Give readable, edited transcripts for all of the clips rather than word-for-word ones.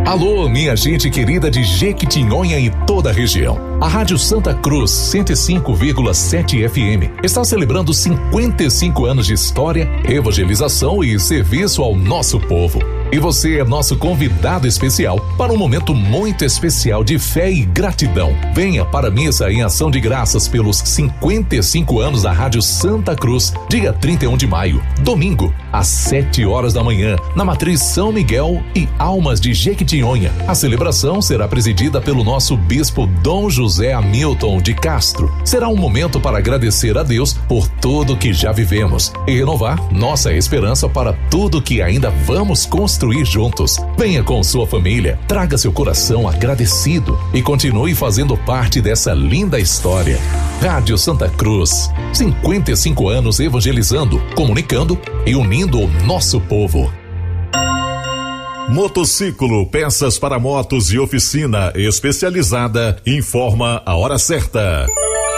Alô, minha gente querida de Jequitinhonha e toda a região. A Rádio Santa Cruz 105,7 FM está celebrando 55 anos de história, evangelização e serviço ao nosso povo. E você é nosso convidado especial para um momento muito especial de fé e gratidão. Venha para a missa em ação de graças pelos 55 anos da Rádio Santa Cruz, dia 31 de maio, domingo, às 7 horas da manhã, na Matriz São Miguel e Almas de Jequitinhonha. A celebração será presidida pelo nosso bispo Dom José Hamilton de Castro. Será um momento para agradecer a Deus por tudo que já vivemos e renovar nossa esperança para tudo que ainda vamos construir juntos. Venha com sua família, traga seu coração agradecido e continue fazendo parte dessa linda história. Rádio Santa Cruz, 55 anos evangelizando, comunicando e unindo o nosso povo. Motociclo, peças para motos e oficina especializada, informa a hora certa.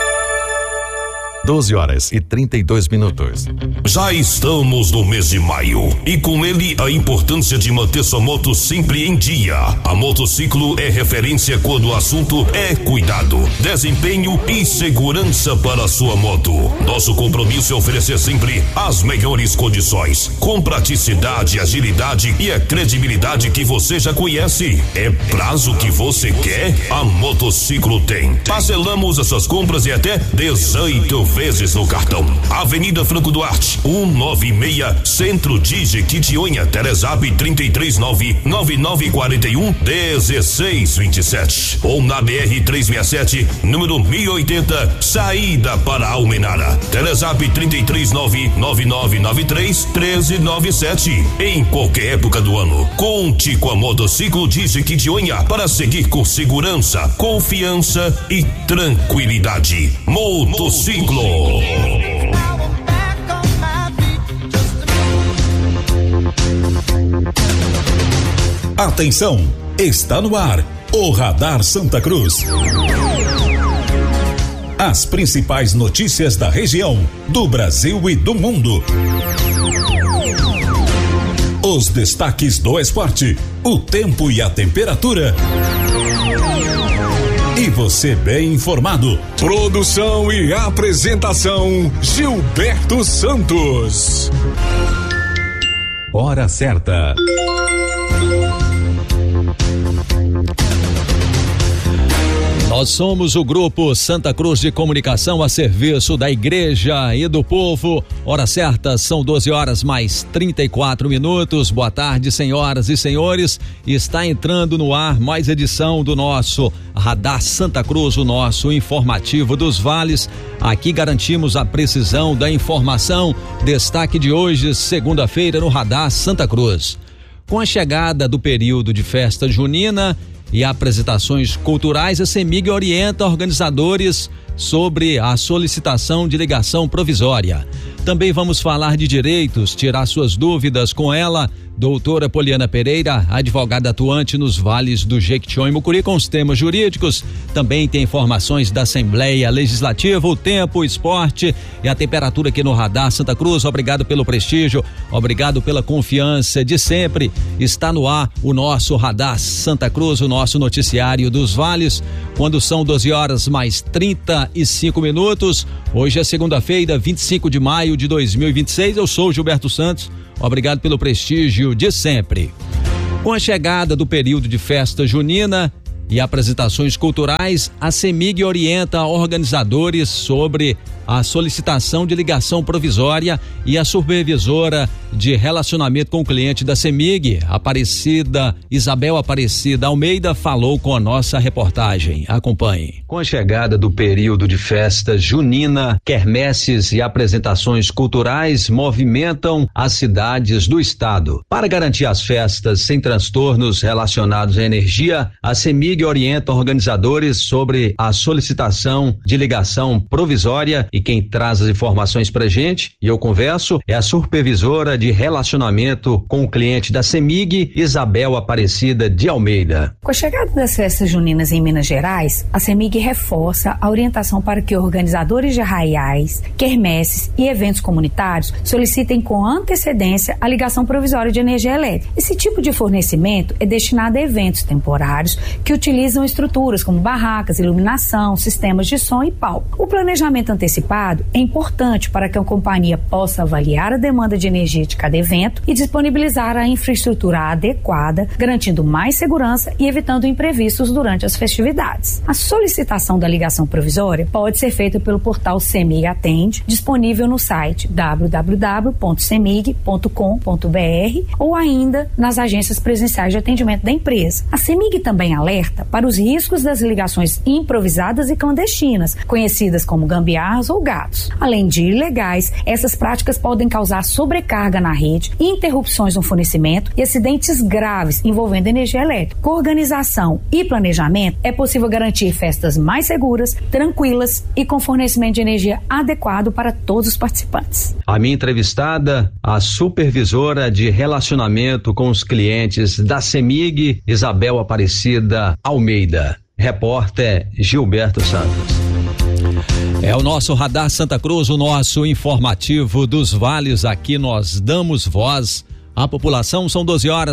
12h32. Já estamos no mês de maio e com ele a importância de manter sua moto sempre em dia. A Motociclo é referência quando o assunto é cuidado, desempenho e segurança para a sua moto. Nosso compromisso é oferecer sempre as melhores condições, com praticidade, agilidade e a credibilidade que você já conhece. É prazo que você quer? A Motociclo tem. Parcelamos as suas compras em até 18 vezes no cartão. Avenida Franco Duarte, 196, Centro de Jequitinhonha, Telezap 33999411627 ou na BR 367, número 1080, saída para Almenara. Telezap 33999931397. Em qualquer época do ano, conte com a Motociclo de Jequitinhonha para seguir com segurança, confiança e tranquilidade. Motociclo. Atenção, está no ar o Radar Santa Cruz. As principais notícias da região, do Brasil e do mundo. Os destaques do esporte, o tempo e a temperatura. E você bem informado. Produção e apresentação, Gilberto Santos. Hora certa. Nós somos o Grupo Santa Cruz de Comunicação a serviço da Igreja e do Povo. Hora certa, são 12h34. Boa tarde, senhoras e senhores. Está entrando no ar mais edição do nosso Radar Santa Cruz, o nosso informativo dos vales. Aqui garantimos a precisão da informação. Destaque de hoje, segunda-feira, no Radar Santa Cruz. Com a chegada do período de festa junina e apresentações culturais, a CEMIG orienta organizadores sobre a solicitação de ligação provisória. Também vamos falar de direitos, tirar suas dúvidas com ela, doutora Poliana Pereira, advogada atuante nos vales do Jequitinhonha e Mucuri com os temas jurídicos. Também tem informações da Assembleia Legislativa, o tempo, o esporte e a temperatura aqui no Radar Santa Cruz. Obrigado pelo prestígio, obrigado pela confiança de sempre. Está no ar o nosso Radar Santa Cruz, o nosso noticiário dos vales, quando são 12h35. Hoje é segunda-feira, 25 de maio de 2026. Eu sou Gilberto Santos. Obrigado pelo prestígio de sempre. Com a chegada do período de festa junina e apresentações culturais, a CEMIG orienta organizadores sobre a solicitação de ligação provisória e a supervisora de relacionamento com o cliente da CEMIG, Isabel Aparecida Almeida, falou com a nossa reportagem. Acompanhe. Com a chegada do período de festa junina, quermesses e apresentações culturais movimentam as cidades do estado. Para garantir as festas sem transtornos relacionados à energia, a CEMIG CEMIG orienta organizadores sobre a solicitação de ligação provisória e quem traz as informações pra gente, e eu converso, é a supervisora de relacionamento com o cliente da CEMIG, Isabel Aparecida de Almeida. Com a chegada das festas juninas em Minas Gerais, a CEMIG reforça a orientação para que organizadores de arraiais, quermesses e eventos comunitários solicitem com antecedência a ligação provisória de energia elétrica. Esse tipo de fornecimento é destinado a eventos temporários que utilizam estruturas como barracas, iluminação, sistemas de som e palco. O planejamento antecipado é importante para que a companhia possa avaliar a demanda de energia de cada evento e disponibilizar a infraestrutura adequada, garantindo mais segurança e evitando imprevistos durante as festividades. A solicitação da ligação provisória pode ser feita pelo portal CEMIG Atende, disponível no site www.cemig.com.br ou ainda nas agências presenciais de atendimento da empresa. A CEMIG também alerta para os riscos das ligações improvisadas e clandestinas, conhecidas como gambiarras ou gatos. Além de ilegais, essas práticas podem causar sobrecarga na rede, interrupções no fornecimento e acidentes graves envolvendo energia elétrica. Com organização e planejamento, é possível garantir festas mais seguras, tranquilas e com fornecimento de energia adequado para todos os participantes. A minha entrevistada, a supervisora de relacionamento com os clientes da CEMIG, Isabel Aparecida Almeida. Repórter Gilberto Santos. É o nosso Radar Santa Cruz, o nosso informativo dos vales. Aqui nós damos voz à população. São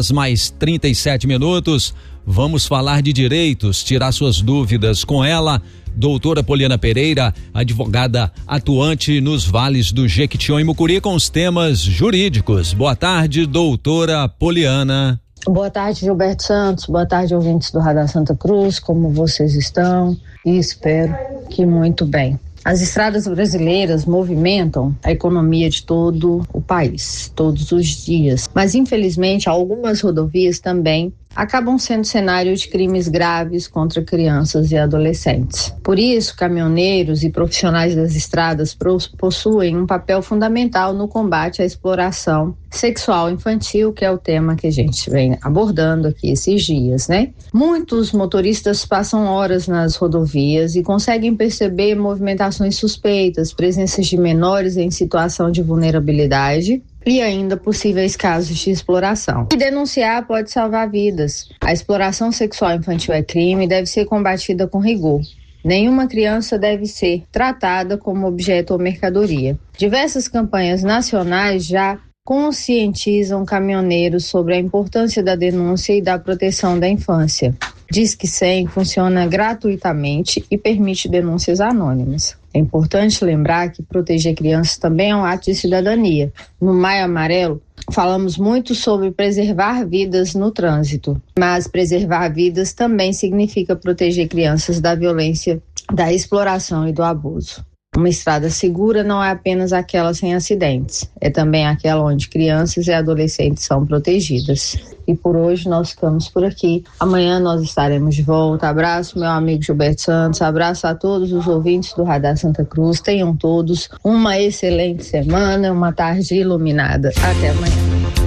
12h mais 37. Vamos falar de direitos, tirar suas dúvidas com ela, doutora Poliana Pereira, advogada atuante nos vales do Jequitinhonha e Mucuri com os temas jurídicos. Boa tarde, doutora Poliana. Boa tarde, Gilberto Santos. Boa tarde, ouvintes do Radar Santa Cruz. Como vocês estão? E espero que muito bem. As estradas brasileiras movimentam a economia de todo o país, todos os dias. Mas, infelizmente, algumas rodovias também acabam sendo cenário de crimes graves contra crianças e adolescentes. Por isso, caminhoneiros e profissionais das estradas possuem um papel fundamental no combate à exploração sexual infantil, que é o tema que a gente vem abordando aqui esses dias, né? Muitos motoristas passam horas nas rodovias e conseguem perceber movimentações suspeitas, presenças de menores em situação de vulnerabilidade e ainda possíveis casos de exploração. E denunciar pode salvar vidas. A exploração sexual infantil é crime e deve ser combatida com rigor. Nenhuma criança deve ser tratada como objeto ou mercadoria. Diversas campanhas nacionais já conscientizam caminhoneiros sobre a importância da denúncia e da proteção da infância. Disque 100 funciona gratuitamente e permite denúncias anônimas. É importante lembrar que proteger crianças também é um ato de cidadania. No Maio Amarelo, falamos muito sobre preservar vidas no trânsito, mas preservar vidas também significa proteger crianças da violência, da exploração e do abuso. Uma estrada segura não é apenas aquela sem acidentes, é também aquela onde crianças e adolescentes são protegidas. E por hoje nós ficamos por aqui. Amanhã nós estaremos de volta. Abraço, meu amigo Gilberto Santos. Abraço a todos os ouvintes do Radar Santa Cruz. Tenham todos uma excelente semana, uma tarde iluminada. Até amanhã.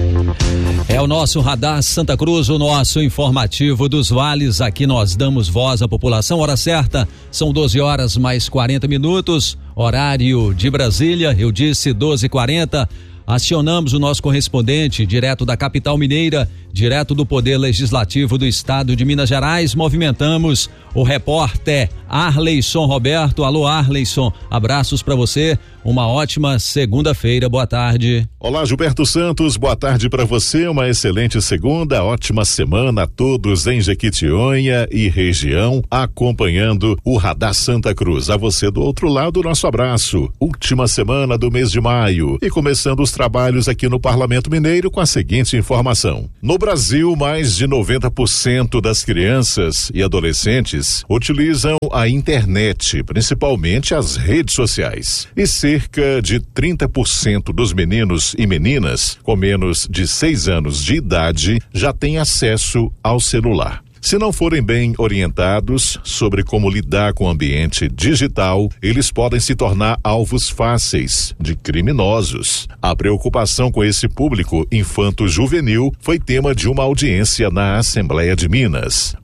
É o nosso Radar Santa Cruz, o nosso informativo dos vales. Aqui nós damos voz à população. Hora certa, são 12h mais 40. Horário de Brasília, eu disse 12h40. Acionamos o nosso correspondente direto da capital mineira, direto do Poder Legislativo do Estado de Minas Gerais. Movimentamos o repórter Arleison Roberto. Alô, Arleison, abraços para você. Uma ótima segunda-feira, boa tarde. Olá, Gilberto Santos, boa tarde para você, uma excelente segunda, ótima semana a todos em Jequitinhonha e região, acompanhando o Radar Santa Cruz. A você do outro lado, nosso abraço. Última semana do mês de maio e começando os trabalhos aqui no Parlamento Mineiro com a seguinte informação. No Brasil, mais de 90% das crianças e adolescentes utilizam a internet, principalmente as redes sociais. E cerca de 30% dos meninos e meninas com menos de 6 anos de idade já têm acesso ao celular. Se não forem bem orientados sobre como lidar com o ambiente digital, eles podem se tornar alvos fáceis de criminosos. A preocupação com esse público infanto-juvenil foi tema de uma audiência na Assembleia de Minas.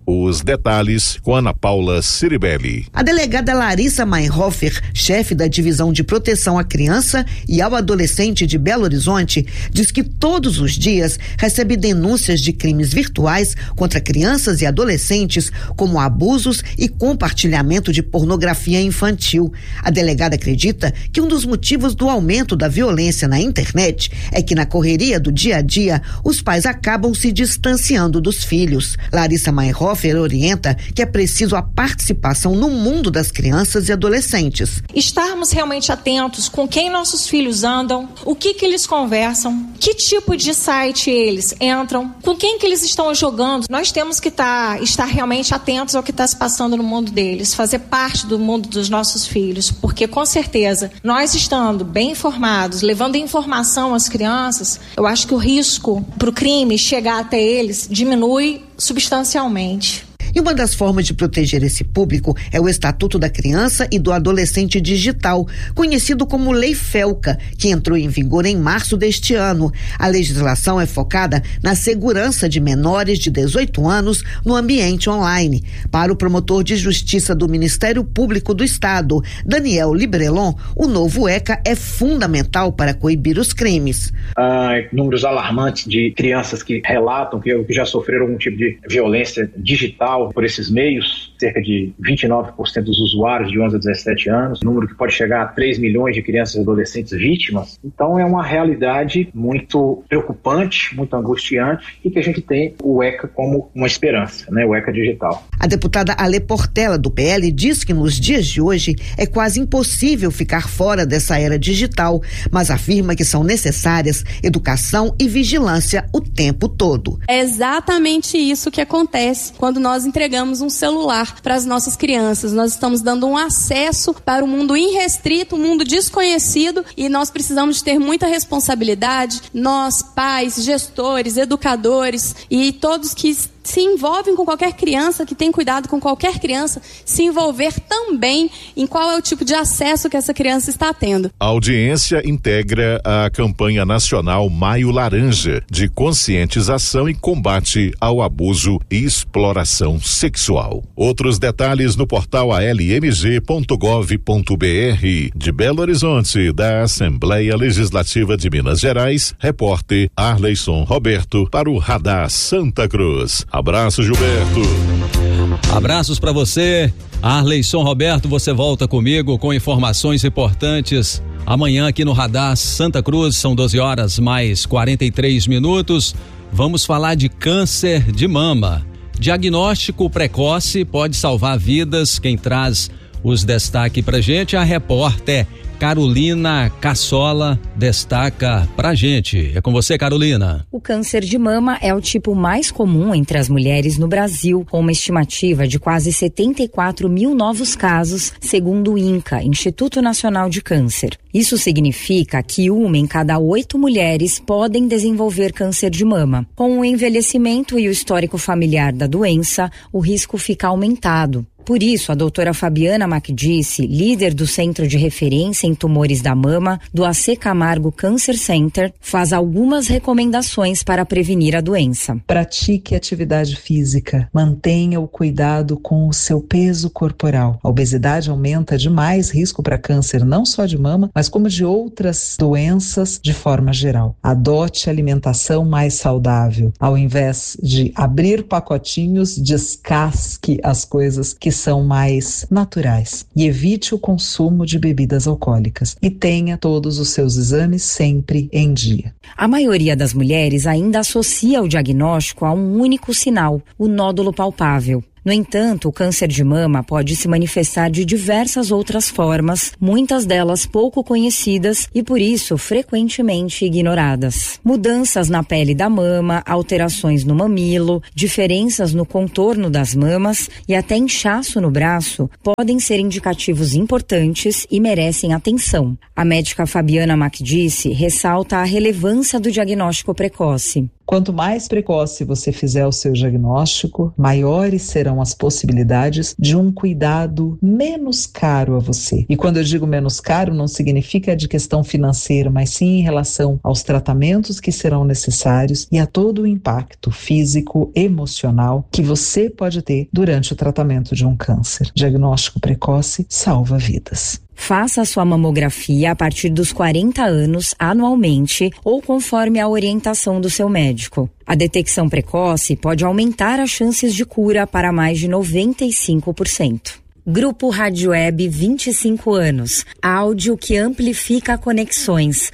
Os detalhes com Ana Paula Ciribelli. A delegada Larissa Meinhofer, chefe da Divisão de Proteção à Criança e ao Adolescente de Belo Horizonte, diz que todos os dias recebe denúncias de crimes virtuais contra crianças e adolescentes, como abusos e compartilhamento de pornografia infantil. A delegada acredita que um dos motivos do aumento da violência na internet é que na correria do dia a dia, os pais acabam se distanciando dos filhos. Larissa Meinhofer orienta que é preciso a participação no mundo das crianças e adolescentes. Estarmos realmente atentos com quem nossos filhos andam, o que eles conversam, que tipo de site eles entram, com quem que eles estão jogando. Nós temos que estar realmente atentos ao que está se passando no mundo deles, fazer parte do mundo dos nossos filhos, porque com certeza, nós estando bem informados, levando informação às crianças, eu acho que o risco para o crime chegar até eles diminui substancialmente. E uma das formas de proteger esse público é o Estatuto da Criança e do Adolescente Digital, conhecido como Lei Felca, que entrou em vigor em março deste ano. A legislação é focada na segurança de menores de 18 anos no ambiente online. Para o promotor de justiça do Ministério Público do Estado, Daniel Librelon, o novo ECA é fundamental para coibir os crimes. Números alarmantes de crianças que relatam que já sofreram algum tipo de violência digital por esses meios, cerca de 29% dos usuários de 11 a 17 anos, número que pode chegar a 3 milhões de crianças e adolescentes vítimas. Então é uma realidade muito preocupante, muito angustiante, e que a gente tem o ECA como uma esperança, né? O ECA digital. A deputada Ale Portela, do PL, diz que nos dias de hoje é quase impossível ficar fora dessa era digital, mas afirma que são necessárias educação e vigilância o tempo todo. É exatamente isso que acontece quando nós entregamos um celular para as nossas crianças. Nós estamos dando um acesso para um mundo irrestrito, um mundo desconhecido, e nós precisamos ter muita responsabilidade, nós, pais, gestores, educadores e todos que se envolvem com qualquer criança, que tem cuidado com qualquer criança, se envolver também em qual é o tipo de acesso que essa criança está tendo. A audiência integra a campanha nacional Maio Laranja, de conscientização e combate ao abuso e exploração sexual. Outros detalhes no portal almg.gov.br. De Belo Horizonte, da Assembleia Legislativa de Minas Gerais, repórter Arleison Roberto para o Radar Santa Cruz. Abraço, Gilberto. Abraços para você, Arleison Roberto. Você volta comigo com informações importantes amanhã aqui no Radar Santa Cruz. São 12 horas mais 43 minutos. Vamos falar de câncer de mama. Diagnóstico precoce pode salvar vidas. Quem traz os destaques pra gente é a repórter Carolina Cassola, destaca pra gente. É com você, Carolina. O câncer de mama é o tipo mais comum entre as mulheres no Brasil, com uma estimativa de quase 74 mil novos casos, segundo o INCA, Instituto Nacional de Câncer. Isso significa que 1 em cada 8 mulheres podem desenvolver câncer de mama. Com o envelhecimento e o histórico familiar da doença, o risco fica aumentado. Por isso, a doutora Fabiana Macdice, líder do Centro de Referência em Tumores da Mama, do AC Camargo Cancer Center, faz algumas recomendações para prevenir a doença. Pratique atividade física, mantenha o cuidado com o seu peso corporal. A obesidade aumenta demais risco para câncer, não só de mama, mas como de outras doenças de forma geral. Adote alimentação mais saudável. Ao invés de abrir pacotinhos, descasque as coisas que são mais naturais e evite o consumo de bebidas alcoólicas e tenha todos os seus exames sempre em dia. A maioria das mulheres ainda associa o diagnóstico a um único sinal, o nódulo palpável. No entanto, o câncer de mama pode se manifestar de diversas outras formas, muitas delas pouco conhecidas e, por isso, frequentemente ignoradas. Mudanças na pele da mama, alterações no mamilo, diferenças no contorno das mamas e até inchaço no braço podem ser indicativos importantes e merecem atenção. A médica Fabiana Macdice ressalta a relevância do diagnóstico precoce. Quanto mais precoce você fizer o seu diagnóstico, maiores serão as possibilidades de um cuidado menos caro a você. E quando eu digo menos caro, não significa de questão financeira, mas sim em relação aos tratamentos que serão necessários e a todo o impacto físico, emocional que você pode ter durante o tratamento de um câncer. Diagnóstico precoce salva vidas. Faça a sua mamografia a partir dos 40 anos, anualmente, ou conforme a orientação do seu médico. A detecção precoce pode aumentar as chances de cura para mais de 95%. Grupo Rádio Web 25 anos. Áudio que amplifica conexões.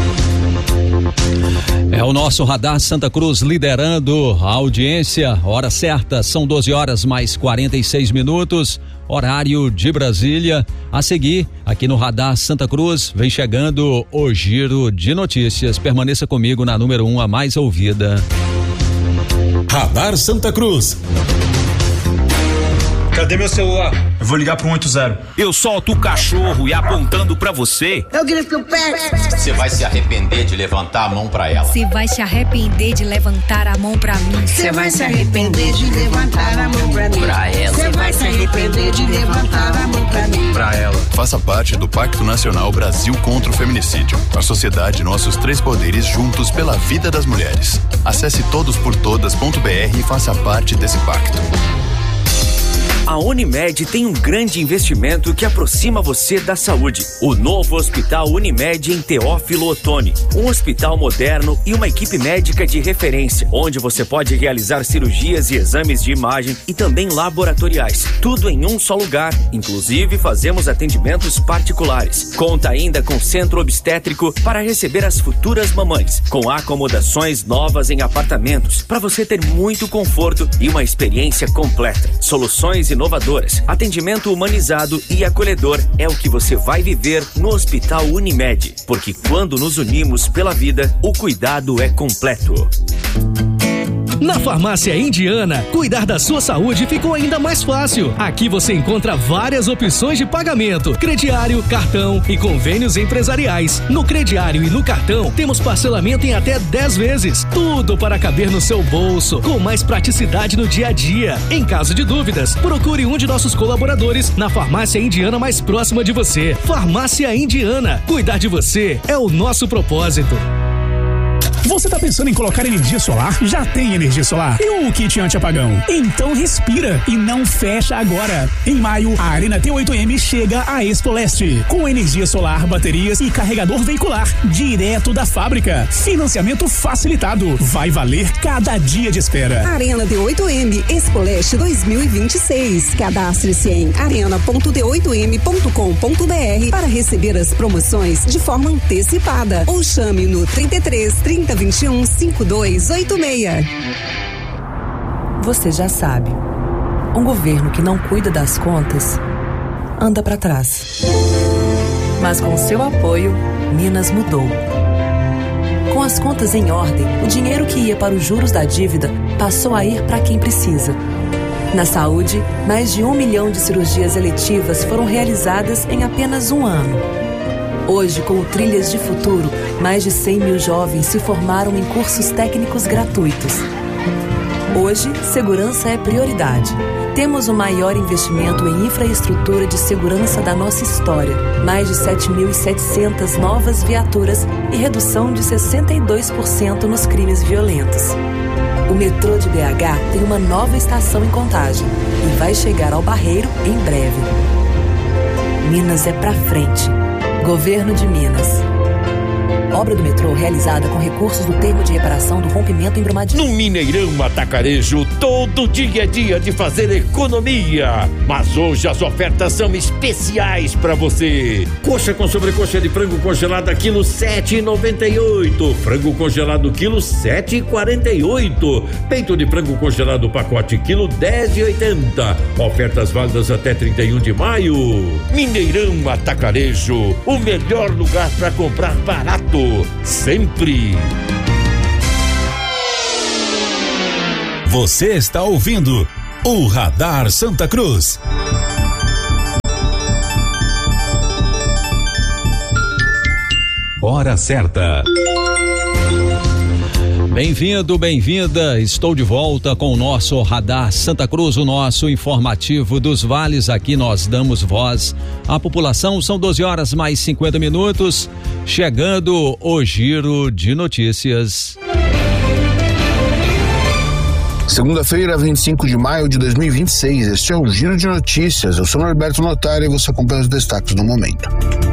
É o nosso Radar Santa Cruz liderando a audiência. Hora certa, são 12 horas mais 46 minutos. Horário de Brasília. A seguir, aqui no Radar Santa Cruz, vem chegando o Giro de Notícias. Permaneça comigo na número 1, a mais ouvida. Radar Santa Cruz. Cadê meu celular? Eu vou ligar pro 180. Eu solto o cachorro e apontando pra você. Eu grito o pé. Você vai se arrepender de levantar a mão pra ela. Você vai se arrepender de levantar a mão pra mim. Você vai se arrepender de levantar a mão pra mim. Pra ela. Você vai se arrepender de levantar a mão pra mim. Pra ela. Faça parte do Pacto Nacional Brasil contra o Feminicídio. A sociedade, nossos 3 poderes juntos pela vida das mulheres. Acesse todosportodas.br e faça parte desse pacto. A Unimed tem um grande investimento que aproxima você da saúde. O novo Hospital Unimed em Teófilo Otoni. Um hospital moderno e uma equipe médica de referência, onde você pode realizar cirurgias e exames de imagem e também laboratoriais. Tudo em um só lugar. Inclusive, fazemos atendimentos particulares. Conta ainda com centro obstétrico para receber as futuras mamães, com acomodações novas em apartamentos, para você ter muito conforto e uma experiência completa. Soluções inovadoras, atendimento humanizado e acolhedor é o que você vai viver no Hospital Unimed, porque quando nos unimos pela vida, o cuidado é completo. Na Farmácia Indiana, cuidar da sua saúde ficou ainda mais fácil. Aqui você encontra várias opções de pagamento, crediário, cartão e convênios empresariais. No crediário e no cartão, temos parcelamento em até 10 vezes. Tudo para caber no seu bolso, com mais praticidade no dia a dia. Em caso de dúvidas, procure um de nossos colaboradores na Farmácia Indiana mais próxima de você. Farmácia Indiana, cuidar de você é o nosso propósito. Você tá pensando em colocar energia solar? Já tem energia solar. E o kit anti-apagão? Então respira e não fecha agora. Em maio, a Arena T8M chega à Expo Leste, com energia solar, baterias e carregador veicular, direto da fábrica. Financiamento facilitado. Vai valer cada dia de espera. Arena T8M, Expo Leste 2026. Cadastre-se em arena.t8m.com.br para receber as promoções de forma antecipada ou chame no 33 30 21 5286. Você já sabe, um governo que não cuida das contas anda para trás. Mas com seu apoio, Minas mudou. Com as contas em ordem, o dinheiro que ia para os juros da dívida passou a ir para quem precisa. Na saúde, mais de 1 milhão de cirurgias eletivas foram realizadas em apenas um ano. Hoje, com o Trilhas de Futuro, mais de 100 mil jovens se formaram em cursos técnicos gratuitos. Hoje, segurança é prioridade. Temos o maior investimento em infraestrutura de segurança da nossa história. Mais de 7.700 novas viaturas e redução de 62% nos crimes violentos. O metrô de BH tem uma nova estação em Contagem e vai chegar ao Barreiro em breve. Minas é pra frente. Governo de Minas. Obra do metrô realizada com recursos do termo de reparação do rompimento em Brumadinho. No Mineirão Atacarejo, todo dia é dia de fazer economia. Mas hoje as ofertas são especiais para você. Coxa com sobrecoxa de frango congelada quilo 7,98. Frango congelado quilo 7,48. Peito de frango congelado pacote quilo 10,80. Ofertas válidas até 31 de maio. Mineirão Atacarejo, o melhor lugar para comprar barato. Sempre. Você está ouvindo o Radar Santa Cruz. Hora certa. Bem-vindo, bem-vinda. Estou de volta com o nosso Radar Santa Cruz, o nosso informativo dos vales. Aqui nós damos voz à população. São 12h mais 50. Chegando o giro de notícias. Segunda-feira, 25 de maio de 2026. Este é o Giro de Notícias. Eu sou Norberto Notari e você acompanha os destaques do momento.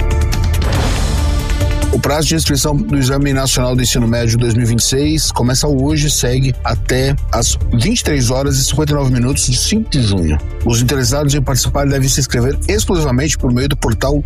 O prazo de inscrição do Exame Nacional do Ensino Médio 2026 começa hoje e segue até às 23h59 de 5 de junho. Os interessados em participar devem se inscrever exclusivamente por meio do portal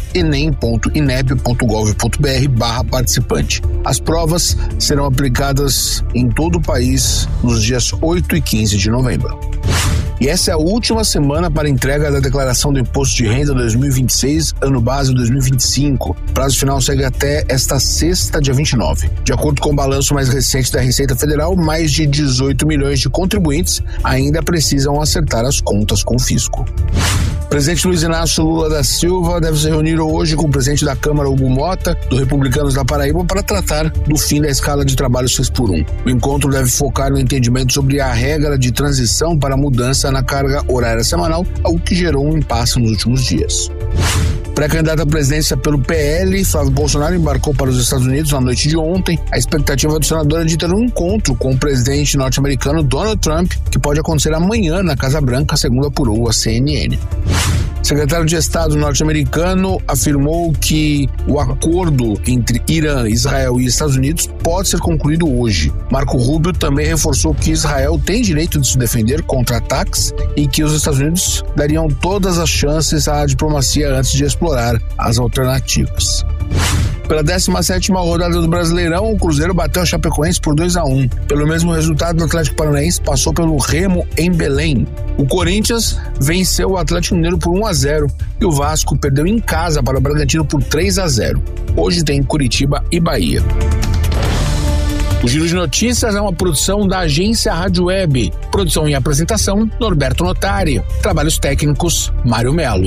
enem.inep.gov.br/participante. As provas serão aplicadas em todo o país nos dias 8 e 15 de novembro. E essa é a última semana para entrega da declaração do Imposto de Renda 2026, ano base 2025. O prazo final segue até esta sexta, dia 29. De acordo com o balanço mais recente da Receita Federal, mais de 18 milhões de contribuintes ainda precisam acertar as contas com o fisco. O presidente Luiz Inácio Lula da Silva deve se reunir hoje com o presidente da Câmara, Hugo Mota, do Republicanos da Paraíba, para tratar do fim da escala de trabalho 6x1. O encontro deve focar no entendimento sobre a regra de transição para a mudança na carga horária semanal, algo que gerou um impasse nos últimos dias. Pré-candidato à presidência pelo PL, Flávio Bolsonaro embarcou para os Estados Unidos na noite de ontem. A expectativa do senador é de ter um encontro com o presidente norte-americano Donald Trump, que pode acontecer amanhã na Casa Branca, segundo apurou a CNN. O secretário de Estado norte-americano afirmou que o acordo entre Irã, Israel e Estados Unidos pode ser concluído hoje. Marco Rubio também reforçou que Israel tem direito de se defender contra ataques e que os Estados Unidos dariam todas as chances à diplomacia antes de explorar as alternativas. Pela 17ª rodada do Brasileirão, o Cruzeiro bateu a Chapecoense por 2-1. Pelo mesmo resultado, o Atlético Paranaense passou pelo Remo em Belém. O Corinthians venceu o Atlético Mineiro por 1-0 e o Vasco perdeu em casa para o Bragantino por 3-0. Hoje tem Curitiba e Bahia. O Giro de Notícias é uma produção da agência Rádio Web. Produção e apresentação, Norberto Notari. Trabalhos técnicos, Mário Melo.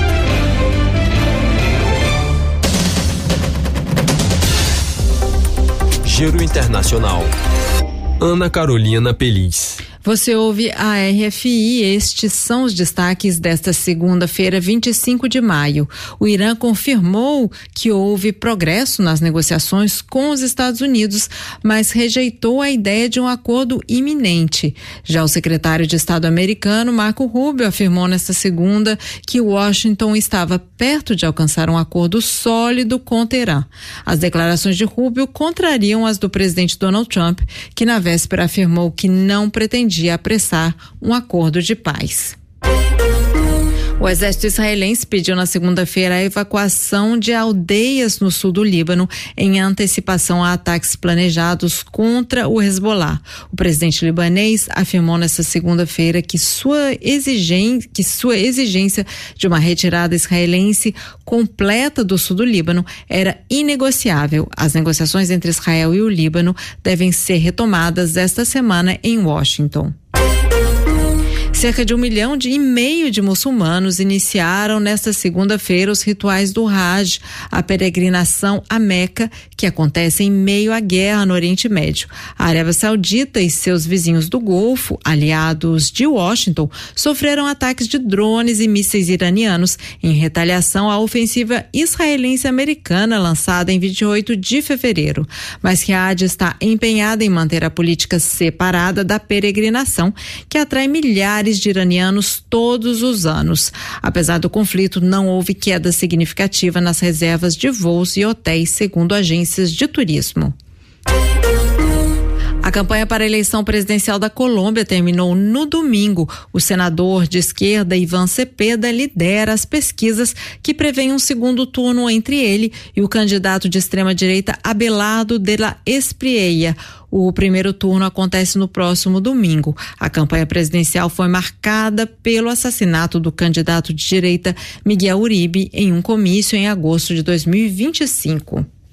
Giro Internacional. Ana Carolina Peliz. Você ouve a RFI, estes são os destaques desta segunda-feira, 25 de maio. O Irã confirmou que houve progresso nas negociações com os Estados Unidos, mas rejeitou a ideia de um acordo iminente. Já o secretário de Estado americano, Marco Rubio, afirmou nesta segunda que Washington estava perto de alcançar um acordo sólido com Teherã. As declarações de Rubio contrariam as do presidente Donald Trump, que na véspera afirmou que não pretendia apressar um acordo de paz. O exército israelense pediu na segunda-feira a evacuação de aldeias no sul do Líbano em antecipação a ataques planejados contra o Hezbollah. O presidente libanês afirmou nesta segunda-feira que sua exigência de uma retirada israelense completa do sul do Líbano era inegociável. As negociações entre Israel e o Líbano devem ser retomadas esta semana em Washington. Cerca de 1,5 milhão de muçulmanos iniciaram nesta segunda-feira os rituais do Hajj, a peregrinação a Meca, que acontece em meio à guerra no Oriente Médio. A Arábia Saudita e seus vizinhos do Golfo, aliados de Washington, sofreram ataques de drones e mísseis iranianos em retaliação à ofensiva israelense-americana lançada em 28 de fevereiro. Mas Riad está empenhada em manter a política separada da peregrinação, que atrai milhares de iranianos todos os anos. Apesar do conflito, não houve queda significativa nas reservas de voos e hotéis, segundo agências de turismo. A campanha para a eleição presidencial da Colômbia terminou no domingo. O senador de esquerda Iván Cepeda lidera as pesquisas que prevêem um segundo turno entre ele e o candidato de extrema-direita Abelardo de la Espriella. O primeiro turno acontece no próximo domingo. A campanha presidencial foi marcada pelo assassinato do candidato de direita Miguel Uribe em um comício em agosto de 2025.